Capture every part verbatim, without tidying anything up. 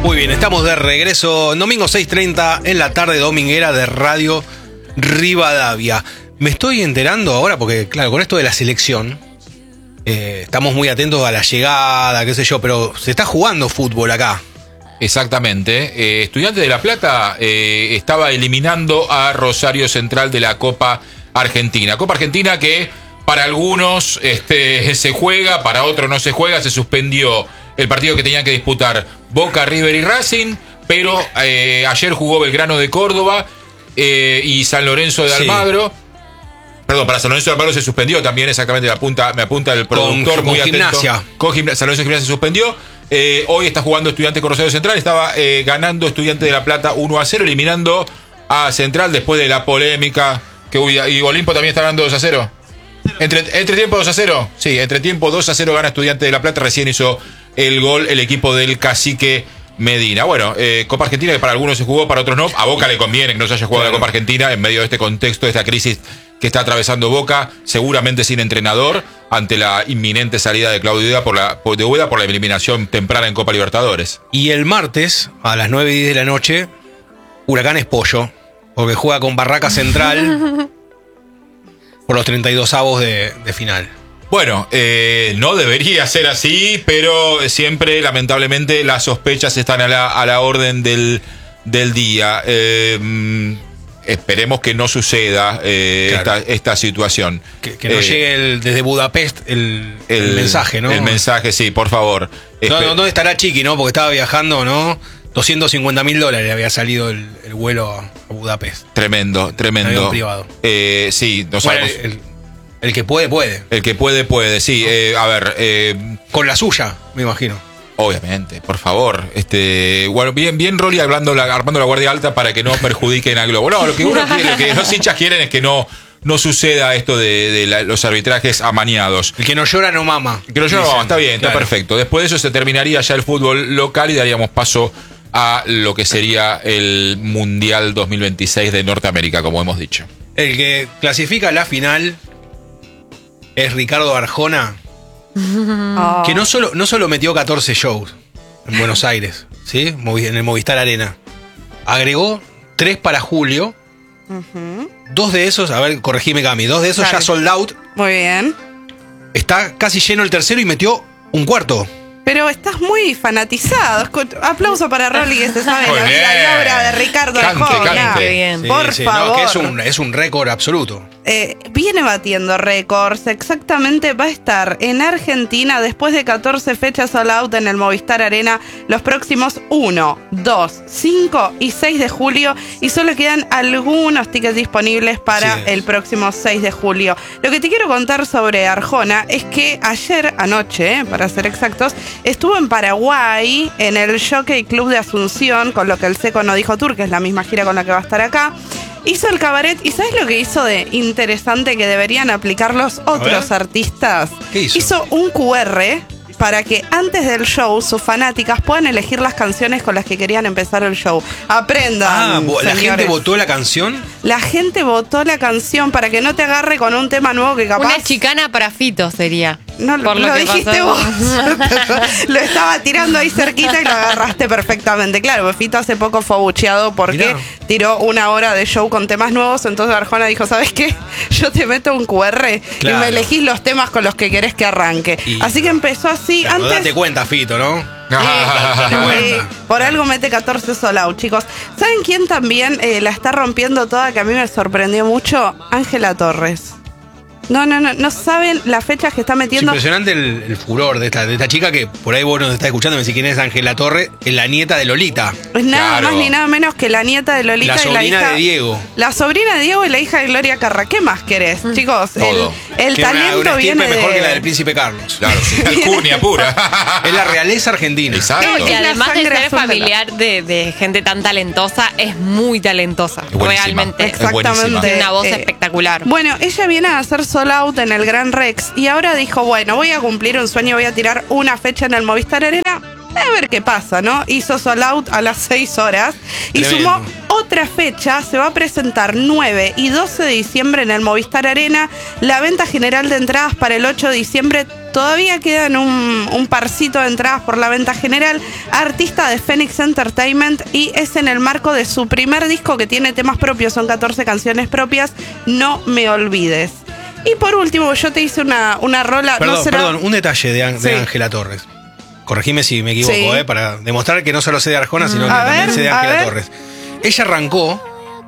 Muy bien, estamos de regreso. Domingo seis treinta en la tarde dominguera de Radio Rivadavia. Me estoy enterando ahora porque, claro, con esto de la selección, eh, estamos muy atentos a la llegada, qué sé yo, pero se está jugando fútbol acá. Exactamente. Eh, Estudiantes de La Plata eh, estaba eliminando a Rosario Central de la Copa Argentina. Copa Argentina que para algunos este, se juega, para otros no se juega. Se suspendió el partido que tenían que disputar Boca, River y Racing, pero eh, ayer jugó Belgrano de Córdoba eh, y San Lorenzo de Almagro. Sí. Perdón, para San Lorenzo de Almagro se suspendió también, exactamente, me apunta, me apunta el productor con, muy con atento. Gimnasia. Con gimnasia. San Lorenzo de Gimnasia se suspendió. Eh, hoy está jugando Estudiantes con Rosario Central. Estaba eh, ganando Estudiantes de La Plata uno a cero, eliminando a Central después de la polémica. Que, uy, y Olimpo también está ganando dos a cero. Entre, entre tiempo dos a cero. Sí, entre tiempo dos a cero gana Estudiantes de La Plata. Recién hizo el gol el equipo del Cacique Medina. Bueno, eh, Copa Argentina que para algunos se jugó, para otros no. A Boca le conviene que no se haya jugado claro. la Copa Argentina en medio de este contexto, de esta crisis que está atravesando Boca, seguramente sin entrenador, ante la inminente salida de Claudio Ueda por la, de Ueda por la eliminación temprana en Copa Libertadores. Y el martes, a las nueve y diez de la noche, Huracán es pollo, porque juega con Barraca Central por los treinta y dos avos de, de final. Bueno, eh, no debería ser así, pero siempre, lamentablemente, las sospechas están a la, a la orden del, del día. Eh, esperemos que no suceda eh, claro. esta, esta situación. Que, que no eh, llegue el, desde Budapest el, el, el mensaje, ¿no? El mensaje, sí, por favor. No, no, ¿dónde estará Chiqui, no? Porque estaba viajando, ¿no? doscientos cincuenta mil dólares había salido el, el vuelo a, a Budapest. Tremendo, tremendo. En avión privado. Eh, sí, no sabemos. Bueno, el, el que puede, puede. El que puede, puede, sí. Eh, a ver. Eh, Con la suya, me imagino. Obviamente, por favor. Este, bueno, bien, bien Rolly armando la, armando la guardia alta para que no perjudiquen a Globo. No, lo que uno quiere, lo que los hinchas quieren es que no, no suceda esto de, de la, los arbitrajes amañados. El que no llora no mama. El que no llora no mama, está bien, claro. Está perfecto. Después de eso se terminaría ya el fútbol local y daríamos paso a lo que sería el Mundial dos mil veintiséis de Norteamérica, como hemos dicho. El que clasifica a la final es Ricardo Arjona, oh. que no solo, no solo metió catorce shows en Buenos Aires, ¿sí? En el Movistar Arena. Agregó tres para julio. Uh-huh. Dos de esos, a ver, corregime Cami, dos de esos claro. ya sold out. Muy bien. Está casi lleno el tercero y metió un cuarto. Pero estás muy fanatizado. Aplauso para Rolly, que se sabe la vida y obra de Ricardo Arjona. Sí, Por sí, favor. No, que es un, es un récord absoluto. Eh, viene batiendo récords. Exactamente va a estar en Argentina después de catorce fechas all out en el Movistar Arena los próximos uno, dos, cinco y seis de julio. Y solo quedan algunos tickets disponibles para sí. el próximo seis de julio. Lo que te quiero contar sobre Arjona es que ayer, anoche, eh, para ser exactos, estuvo en Paraguay, en el Jockey Club de Asunción, con lo que el Seco no dijo tour, que es la misma gira con la que va a estar acá. Hizo el cabaret, y ¿sabes lo que hizo de interesante que deberían aplicar los otros artistas? ¿Qué hizo? Hizo un cu erre para que antes del show sus fanáticas puedan elegir las canciones con las que querían empezar el show. Aprendan, Ah, ¿la señores. gente votó la canción? La gente votó la canción para que no te agarre con un tema nuevo que capaz... Una chicana para Fito sería. No, por lo, lo, lo que dijiste pasó. vos. Lo estaba tirando ahí cerquita y lo agarraste perfectamente. Claro, Fito hace poco fue abucheado porque Mirá. tiró una hora de show con temas nuevos. Entonces Arjona dijo, ¿sabes qué? Yo te meto un cu erre claro. y me elegís los temas con los que querés que arranque. Y, así que empezó así. Claro, antes date cuenta, Fito, ¿no? Sí, por algo mete catorce sold out, chicos. ¿Saben quién también eh, la está rompiendo toda? Que a mí me sorprendió mucho. Ángela Torres. No, no, no, no saben las fechas que está metiendo. Es impresionante el, el furor de esta, de esta chica que por ahí vos nos estás escuchando. Me decís quién es Ángela Torres, es la nieta de Lolita. Es nada claro. más ni nada menos que la nieta de Lolita. La sobrina y la hija, de Diego. La sobrina de Diego y la hija de Gloria Carra. ¿Qué más querés, mm. chicos? Todo. El, el talento una, una viene de... mejor que la del príncipe Carlos. Claro, sí. Alcurnia pura. Es la realeza argentina. Exacto. Y además de ser familiar de, de gente tan talentosa, es muy talentosa. Es realmente. Exactamente. Tiene una voz eh, espectacular. Bueno, ella viene a hacer sold out en el Gran Rex y ahora dijo, bueno, voy a cumplir un sueño, voy a tirar una fecha en el Movistar Arena, a ver qué pasa, ¿no? Hizo sold out a las seis horas y Tremendo. Sumó otra fecha, se va a presentar nueve y doce de diciembre en el Movistar Arena. La venta general de entradas para el ocho de diciembre Todavía quedan un, un parcito de entradas por la venta general. Artista de Phoenix Entertainment y es en el marco de su primer disco que tiene temas propios, son catorce canciones propias, No Me Olvides. Y por último, yo te hice una, una rola... Perdón, no será... perdón, un detalle de, An- de Sí. Ángela Torres. Corregime si me equivoco, Sí. eh, para demostrar que no solo sé de Arjona, sino que A también ver, sé de a Ángela ver. Torres. Ella arrancó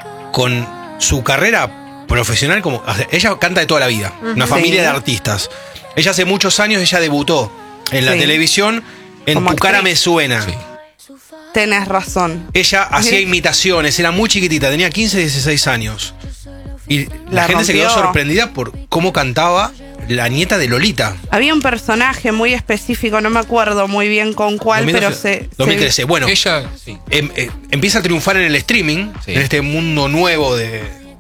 con su carrera profesional como... o sea, ella canta de toda la vida, una familia Sí. de artistas. Ella hace muchos años, ella debutó en la Sí. televisión en Como Tu cara actriz. me suena. Sí. Tenés razón. Ella hacía Mira. imitaciones, era muy chiquitita, tenía quince, dieciséis años. Y la, La gente se quedó rompió. sorprendida por cómo cantaba la nieta de Lolita. Había un personaje muy específico, no me acuerdo muy bien con cuál, pero dos mil se... dos mil se- trece. Bueno, Ella, sí. em- eh, empieza a triunfar en el streaming, Sí. en este mundo nuevo de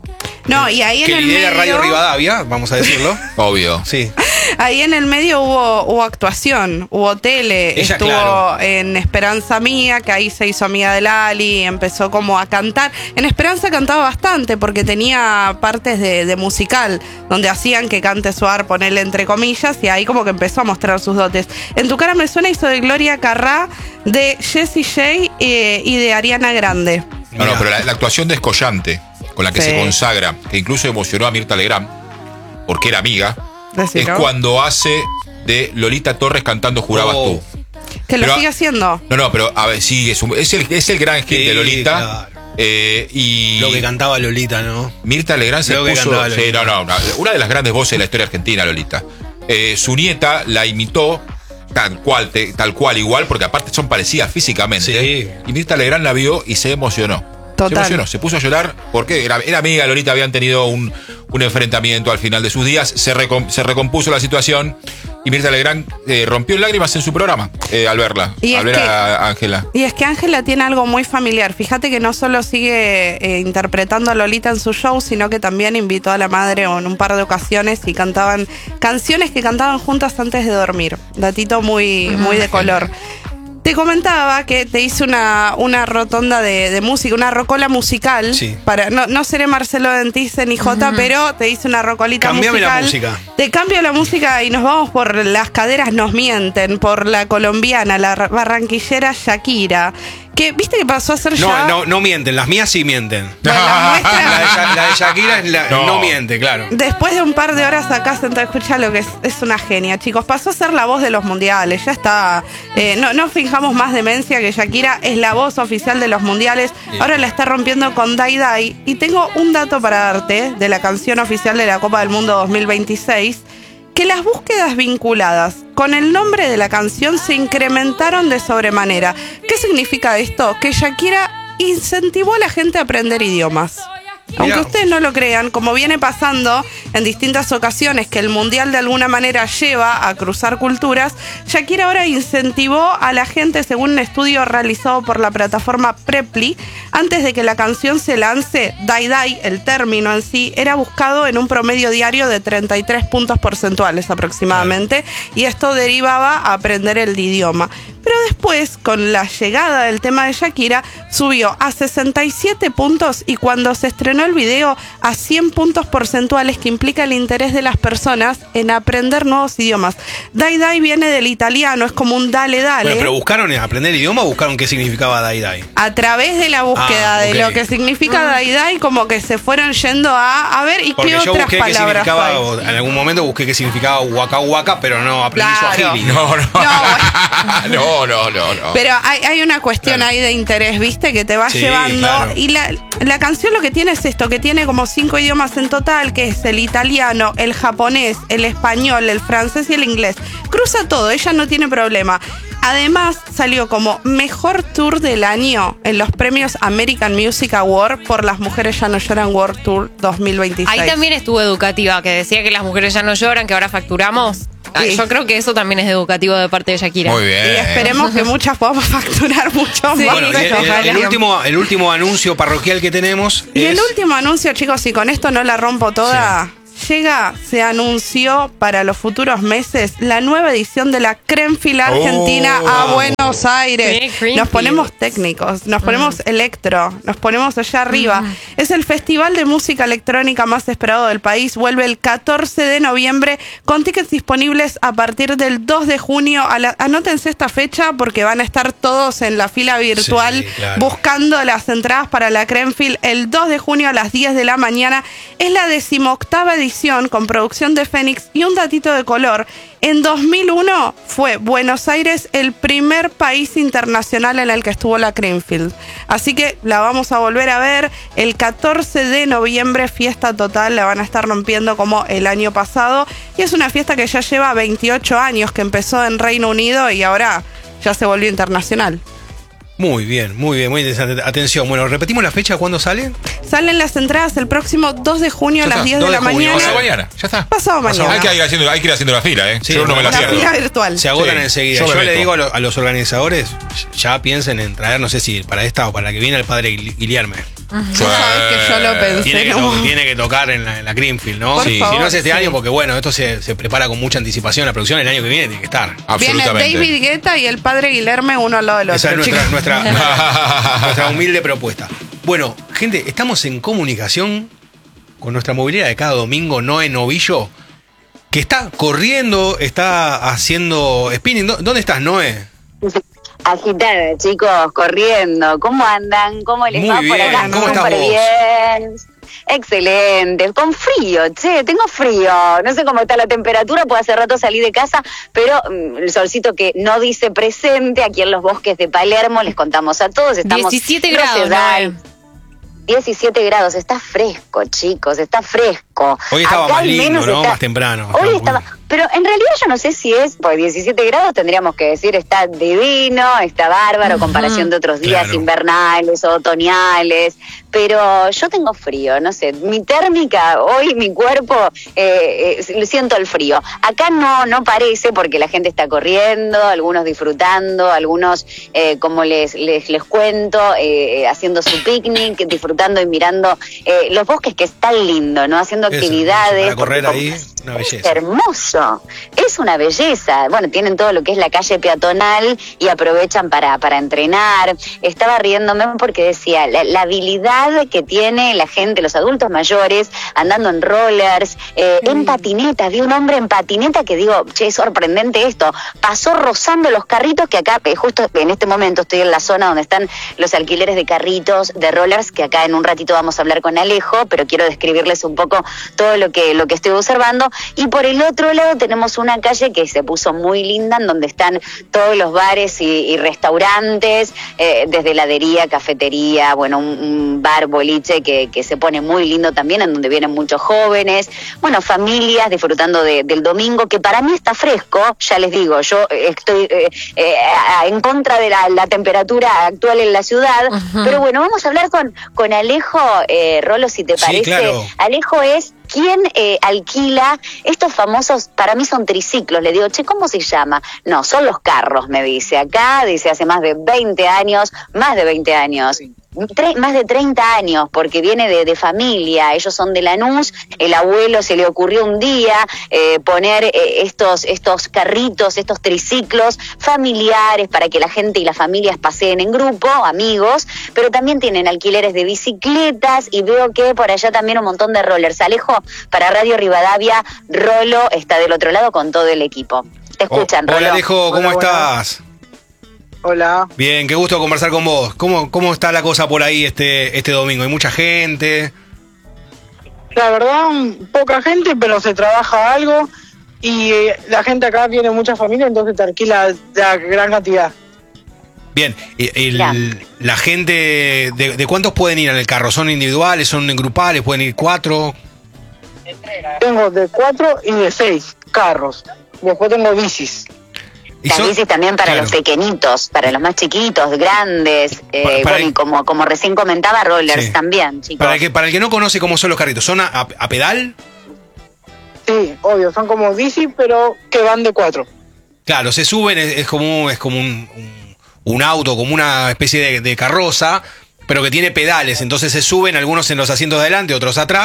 No, y ahí que en el lidera medio... Radio Rivadavia, vamos a decirlo. Obvio. Sí. Ahí en el medio hubo, hubo actuación, hubo tele, Ella, estuvo claro. en Esperanza Mía, que ahí se hizo amiga de Lali, empezó como a cantar. En Esperanza cantaba bastante porque tenía partes de, de musical, donde hacían que cante Suar, ponerle entre comillas, y ahí como que empezó a mostrar sus dotes. En Tu cara me suena hizo de Gloria Carrá, de Jessie J eh, y de Ariana Grande. No, no, Mirá. pero la, la actuación descollante con la que Sí. se consagra, que incluso emocionó a Mirta Legrand, porque era amiga, Decilo. es cuando hace de Lolita Torres cantando Jurabas Oh. tú. Que lo Pero- sigue haciendo. No, no, pero a ver, sí, es, un- es, el, es el gran hit Sí, de Lolita. claro. eh, y Lo que cantaba Lolita, ¿no? Mirta Legrand se Lo que puso. cantaba Sí, Lolita. no, no, no, una de las grandes voces de la historia argentina, Lolita. Eh, su nieta la imitó tal cual, te- tal cual, igual, porque aparte son parecidas físicamente. Sí. Y Mirta Legrand la vio y se emocionó. Total. Se emocionó, se puso a llorar porque era, era amiga de Lolita, habían tenido un, un enfrentamiento al final de sus días, se, recom- se recompuso la situación y Mirta Legrand eh, rompió en lágrimas en su programa eh, al verla, Y al es ver que- a Ángela. Y es que Ángela tiene algo muy familiar. Fíjate que no solo sigue eh, interpretando a Lolita en su show, sino que también invitó a la madre en un par de ocasiones y cantaban canciones que cantaban juntas antes de dormir. Datito muy, muy de color. Te comentaba que te hice una, una rotonda de, de música, una rocola musical. Sí. Para, no, no seré Marcelo Dentice ni Jota, pero te hice una rocolita Cambiame la musical. música. Te cambio la música y nos vamos por Las caderas nos mienten, por la colombiana, la ra- barranquillera Shakira. Que, ¿viste que pasó a ser No, ya? no, no mienten, las mías sí mienten. Bueno, la nuestra- La de, Sha- la de Shakira es la- No. no. miente, claro. Después de un par de horas acá sentado a escuchar lo que es, es una genia, chicos. Pasó a ser la voz de los mundiales. Ya está. Eh, no, no fijamos más demencia que Shakira es la voz oficial de los mundiales. Ahora la está rompiendo con Dai Dai. Y tengo un dato para darte de la canción oficial de la Copa del Mundo dos mil veintiséis. Que las búsquedas vinculadas con el nombre de la canción se incrementaron de sobremanera. ¿Qué significa esto? Que Shakira incentivó a la gente a aprender idiomas. Aunque Mirá. ustedes no lo crean, como viene pasando en distintas ocasiones que el mundial de alguna manera lleva a cruzar culturas, Shakira ahora incentivó a la gente, según un estudio realizado por la plataforma Preply, antes de que la canción se lance, Dai Dai, el término en sí, era buscado en un promedio diario de treinta y tres puntos porcentuales aproximadamente, y esto derivaba a aprender el idioma. Pero después, con la llegada del tema de Shakira, subió a sesenta y siete puntos y cuando se estrenó el video a cien puntos porcentuales, que implica el interés de las personas en aprender nuevos idiomas. Dai Dai viene del italiano, es como un dale dale. Bueno, pero buscaron aprender el idioma o buscaron qué significaba Dai Dai. A través de la búsqueda Ah, de ok. lo que significa Dai Dai, como que se fueron yendo a, a ver, ¿y Porque qué yo otras busqué qué palabras significaba, hay? o en algún momento busqué qué significaba Waka Waka, pero no aprendí Claro. Swahili. No, no, No, no, no, no, no. Pero hay, hay una cuestión Claro. ahí de interés, ¿viste? Que te va Sí, llevando. claro. Y la, la canción lo que tiene es esto, que tiene como cinco idiomas en total, que es el italiano, el japonés, el español, el francés y el inglés. Cruza todo, ella no tiene problema. Además, salió como mejor tour del año en los premios American Music Award por Las Mujeres Ya No Lloran World Tour dos mil veintiséis. Ahí también estuvo educativa, que decía que las mujeres ya no lloran, que ahora facturamos. Ah, Sí. Yo creo que eso también es educativo de parte de Shakira. Muy Y bien. esperemos que muchas podamos facturar mucho Sí. más. Bueno, y el, el- Ojalá. el último, el último anuncio parroquial que tenemos Y es... el último anuncio, chicos, y con esto no la rompo toda, llega, se anunció para los futuros meses la nueva edición de la Creamfield Argentina Oh, a wow. Buenos Aires. Sí, Nos ponemos técnicos, nos ponemos Mm. electro, nos ponemos allá arriba. Mm. Es el festival de música electrónica más esperado del país. Vuelve el catorce de noviembre con tickets disponibles a partir del dos de junio. A la- anótense esta fecha porque van a estar todos en la fila virtual Sí, claro. buscando las entradas para la Creamfield el dos de junio a las diez de la mañana. Es la decimoctava edición con producción de Fénix y un datito de color. En dos mil uno fue Buenos Aires el primer país internacional en el que estuvo la Creamfield. Así que la vamos a volver a ver el catorce de noviembre, fiesta total, la van a estar rompiendo como el año pasado. Y es una fiesta que ya lleva veintiocho años, que empezó en Reino Unido y ahora ya se volvió internacional. Muy bien, muy bien, muy interesante. Atención, bueno, repetimos la fecha, ¿cuándo sale? Salen las entradas el próximo dos de junio a Ya las está, diez dos de la de junio. mañana. Pasado mañana, ya está. Pasado mañana. Hay que ir haciendo, hay que ir haciendo la fila, ¿eh? Sí, Yo no me la La pierdo. fila virtual. Se agotan Sí, enseguida. yo Yo, me le meto. digo a, lo- a los organizadores, ya piensen en traer, no sé si para esta o para la que viene, el padre Guil- Guillerme. Vos sabés que yo lo pensé. Tiene que, ¿no? to- tiene que tocar en la, en la Creamfield, ¿no? Por Sí. favor, Si no es este sí. año, porque bueno, esto se, se prepara con mucha anticipación. La producción el año que viene tiene que estar. Viene Absolutamente. David Guetta y el padre Guillerme uno al lado del otro. Esa es nuestra, chicos. nuestra, nuestra, nuestra humilde propuesta. Bueno, gente, estamos en comunicación con nuestra movilidad de cada domingo, Noé Novillo, que está corriendo, está haciendo spinning. ¿Dó- ¿Dónde estás, Noé? Agitada, chicos, corriendo. ¿Cómo andan? ¿Cómo les Muy va por bien. acá? ¿Cómo estás Súper vos? bien. Excelente. Con frío, che, tengo frío. No sé cómo está la temperatura, pues hace rato salí de casa, pero mm, el solcito que no dice presente aquí en los bosques de Palermo, les contamos a todos. Estamos diecisiete no grados, se da- Noé. diecisiete grados, está fresco, chicos, está fresco. Hoy estaba Acá más al lindo, menos ¿no? está- Más temprano. Hoy Estaba- estaba, pero en realidad yo no sé si es, porque diecisiete grados tendríamos que decir está divino, está bárbaro, comparación de otros días Claro. invernales o otoñales, pero yo tengo frío, no sé, mi térmica, hoy mi cuerpo, eh, eh, siento el frío. Acá no, no parece porque la gente está corriendo, algunos disfrutando, algunos, eh, como les, les, les cuento, eh, haciendo su picnic, disfrutando y mirando eh, los bosques, que es tan lindo, ¿no? Haciendo Eso, actividades. Para correr porque ahí, una es belleza. hermoso, es una belleza. Bueno, tienen todo lo que es la calle peatonal y aprovechan para, para entrenar. Estaba riéndome porque decía, la, la habilidad que tiene la gente, los adultos mayores, andando en rollers, eh, en patinetas. Vi un hombre en patineta que digo, che, es sorprendente esto. Pasó rozando los carritos que acá, eh, justo en este momento estoy en la zona donde están los alquileres de carritos, de rollers, que acá en un ratito vamos a hablar con Alejo, pero quiero describirles un poco todo lo que, lo que estoy observando. Y por el otro lado tenemos una calle que se puso muy linda, en donde están todos los bares y, y restaurantes, eh, desde heladería, cafetería, bueno, un, un bar, boliche que, que se pone muy lindo también, en donde vienen muchos jóvenes, bueno, familias disfrutando de, del domingo, que para mí está fresco, ya les digo, yo eh, estoy eh, eh, en contra de la, la temperatura actual en la ciudad, Ujú. pero bueno, vamos a hablar con, con Alejo, eh, Rolo, si te Sí, parece. claro. Alejo es quien eh, alquila estos famosos, para mí son triciclos. Le digo, che, ¿cómo se llama? No, son los carros, me dice. Acá, dice, hace más de veinte años, más de veinte años. Tre- más de treinta años, porque viene de, de familia, ellos son de Lanús, el abuelo se le ocurrió un día eh, poner eh, estos, estos carritos, estos triciclos familiares para que la gente y las familias paseen en grupo, amigos, pero también tienen alquileres de bicicletas y veo que por allá también un montón de rollers. Alejo, para Radio Rivadavia, Rolo está del otro lado con todo el equipo. Te escuchan, Oh, Rolo. hola Alejo, ¿cómo Hola, estás? Hola. Bien, qué gusto conversar con vos. ¿Cómo, cómo está la cosa por ahí este, este domingo? ¿Hay mucha gente? La verdad, poca gente, pero se trabaja algo y eh, la gente acá tiene mucha familia, entonces te alquila la gran cantidad. Bien, y- el- Ya. la gente, de, de cuántos pueden ir en el carro? ¿Son individuales, son en grupales, pueden ir cuatro? Tengo de cuatro y de seis carros. Después tengo bicis. Y Las son- bicis también para claro. los pequeñitos, para los más chiquitos, grandes, eh, Para- para bueno, el- y como, como recién comentaba, rollers Sí. también, chicos. Para el, que, para el que no conoce cómo son los carritos, ¿son a, a- a pedal? Sí, obvio, son como bicis, pero que van de cuatro. Claro, se suben, es, es como, es como un, un- un auto, como una especie de, de carroza, pero que tiene pedales. Entonces se suben algunos en los asientos de adelante, otros atrás,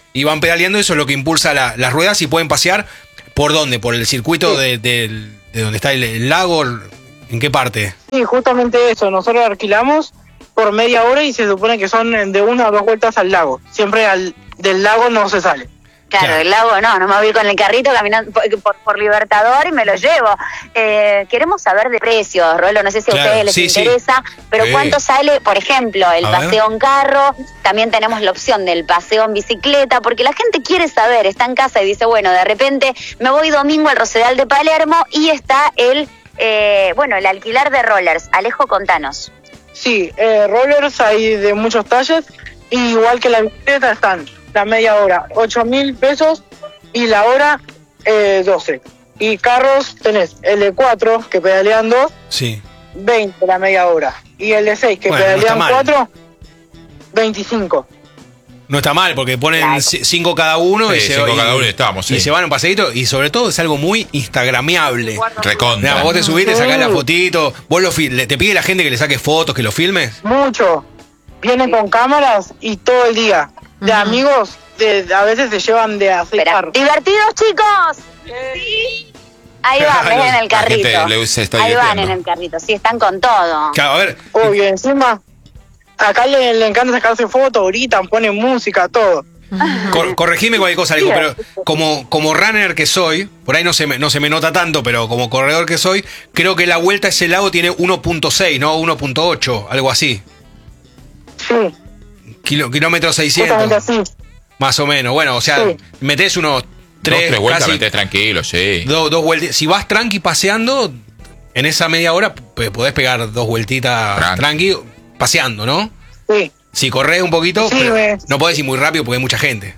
y van pedaleando, eso es lo que impulsa la, las ruedas y pueden pasear. ¿Por dónde? ¿Por el circuito Sí. de, de, de donde está el, el lago? ¿En qué parte? Sí, justamente eso. Nosotros alquilamos por media hora y se supone que son de una o dos vueltas al lago. Siempre al, del lago no se sale. Claro, Claro. el lago no, no me voy a ir con el carrito caminando por, por, por Libertador y me lo llevo. Eh, queremos saber de precios, Rolo, no sé si a Claro, ustedes les sí, sí. interesa, pero Sí. ¿cuánto sale, por ejemplo, el A paseo en carro? También tenemos la opción del paseo en bicicleta, porque la gente quiere saber, está en casa y dice, bueno, de repente me voy domingo al Rosedal de Palermo y está el, eh, bueno, el alquilar de rollers. Alejo, contanos. Sí, eh, rollers hay de muchos talles, y igual que la bicicleta están la media hora, ocho mil pesos, y la hora, eh, doce. Y carros tenés el de cuatro, que pedalean dos, Sí. veinte la media hora. Y el de seis, que Bueno, no está pedalean mal. cuatro, veinticinco. No está mal, porque ponen Claro. c- cinco cada uno y, Sí, se, cinco y- cada uno y estamos, y sí. se van a un paseíto. Y sobre todo es algo muy instagramiable. Recontra. Mirá, vos te subís, te sacás Sí. la fotito, vos lo fil- le- te pide la gente que le saques fotos, que lo filmes. Mucho. Vienen con cámaras y todo el día. De amigos, de, a veces se llevan de Espera. aceitar. ¿Divertidos, chicos? Sí. Ahí van, ven en el La gente carrito. le- se está Ahí van en divirtiendo. el carrito, sí, están con todo. Claro, a ver, Obvio, encima, acá le, le encanta sacarse fotos, gritan, ponen música, todo. cor- corregime cualquier cosa, Alejo, pero como, como runner que soy, por ahí no se, me, no se me nota tanto, pero como corredor que soy, creo que la vuelta a ese lago tiene uno punto seis, ¿no? uno punto ocho, algo así. Sí, Kilo, kilómetros justamente seiscientos, así. más o menos. Bueno, o sea, Sí. metés unos Dos, tres, tres vueltas casi metés tranquilo, sí. do- dos vueltas. Si vas tranqui paseando, en esa media hora p- podés pegar dos vueltitas Tranqui. tranqui, paseando, ¿no? Sí. Si corres un poquito, Sí, pero me- no podés ir muy rápido porque hay mucha gente.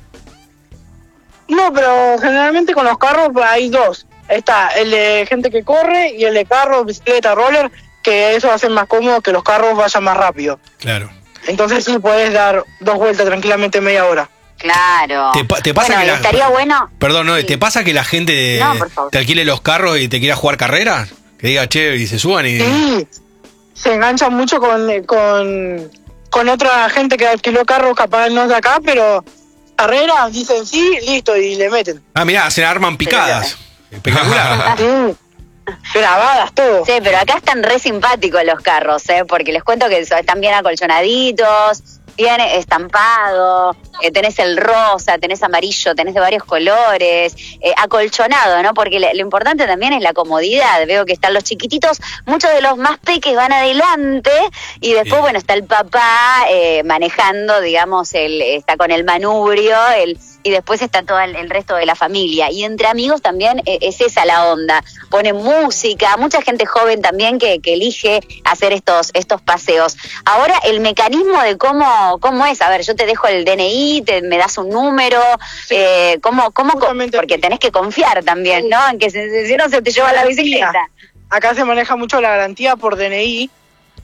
No, pero generalmente con los carros hay dos. Está el de gente que corre y el de carros, bicicleta, roller, que eso hace más cómodo que los carros vayan más rápido. Claro. Entonces sí, puedes dar dos vueltas tranquilamente en media hora. Claro. ¿Te, pa- te pasa bueno, que y la- estaría bueno. Perdón, ¿no? Sí. ¿Te pasa que la gente No, por favor. te alquile los carros y te quiera jugar carreras? Que diga, che, y se suban y... Sí, se enganchan mucho con, eh, con, con otra gente que alquiló carros, capaz no es de acá, pero carreras, dicen sí, listo, y le meten. Ah, mirá, se arman picadas. Espectacular. Sí, grabadas, todo. Sí, pero acá están re simpáticos los carros, ¿eh? Porque les cuento que so- están bien acolchonaditos, bien estampado, eh, tenés el rosa, tenés amarillo, tenés de varios colores, eh, acolchonado, ¿no? Porque le- lo importante también es la comodidad. Veo que están los chiquititos, muchos de los más peques van adelante y después, Sí. bueno, está el papá eh, manejando, digamos, el, está con el manubrio, el, y después está todo el, el resto de la familia. Y entre amigos también eh, es esa la onda. Ponen música, mucha gente joven también que, que elige hacer estos, estos paseos. Ahora, el mecanismo de cómo, cómo es, a ver, yo te dejo el D N I, te, me das un número, Sí. eh, ¿cómo, cómo, co- Justamente porque así. tenés que confiar también, ¿no? En que si si no se te lleva la bicicleta. Acá se maneja mucho la garantía por D N I,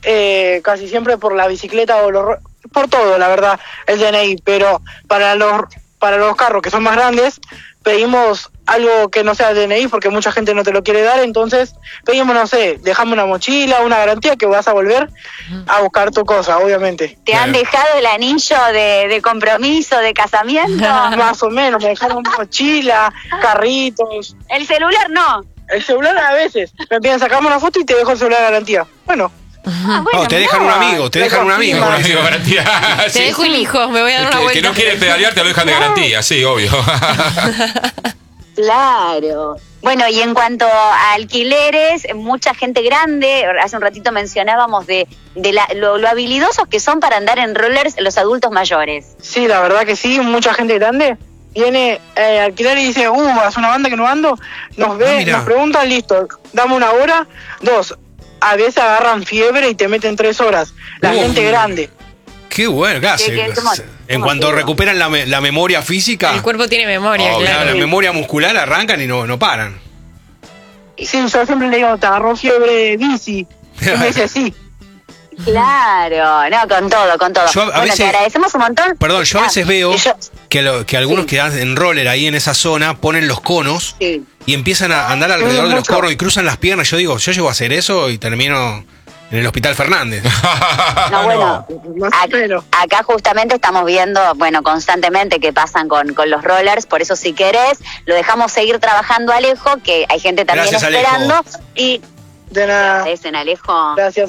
eh, casi siempre por la bicicleta o los, ro- por todo, la verdad, el D N I, pero para los para los carros que son más grandes pedimos algo que no sea D N I porque mucha gente no te lo quiere dar, entonces pedimos, no sé, dejame una mochila, una garantía que vas a volver a buscar tu cosa, obviamente. ¿Te han Claro. dejado el anillo de, de compromiso, de casamiento? Más o menos, me dejaron mochila, carritos, El celular no. el celular a veces, me piden sacarme una foto y te dejo el celular de garantía. Bueno, Ah, bueno, No, te dejan un mirá. amigo, te dejan un amigo. Un amigo garantía. Te Sí. dejo un hijo, me voy a dar una Que, vuelta. que no quiere pedalear te lo dejan de garantía, sí, obvio. Claro. Bueno, y en cuanto a alquileres, mucha gente grande, hace un ratito mencionábamos de, de la- lo, lo habilidosos que son para andar en rollers los adultos mayores. sí, la verdad que sí, mucha gente grande viene eh, a alquilar y dice, uh, es una banda que no ando, nos Ah, ve, mira. nos preguntan, listo, dame una hora, dos, a veces agarran fiebre y te meten tres horas, la Uh. gente grande. Qué bueno, claro. Qué- se- qué- cómo- se- en cómo cuanto digo. recuperan la, me- la memoria física, El cuerpo tiene memoria, oh, claro. la memoria muscular, arrancan y no, no paran. Sí, yo siempre le digo, te agarró fiebre de bici, y me dice, sí, Claro, no, con todo, con todo. Yo a bueno, veces- te agradecemos un montón. Perdón, yo a Ah, veces veo y yo- que, lo- que algunos Sí. que dan en roller ahí en esa zona ponen los conos Sí. y empiezan a andar alrededor de los mucho. conos y cruzan las piernas. Yo digo, yo llego a hacer eso y termino en el Hospital Fernández. No, bueno, Más ac- o menos. acá justamente estamos viendo, bueno, constantemente qué pasan con, con los rollers, por eso si querés, lo dejamos seguir trabajando, Alejo, que hay gente también Gracias, Alejo. esperando. Y De nada. Alejo. Gracias.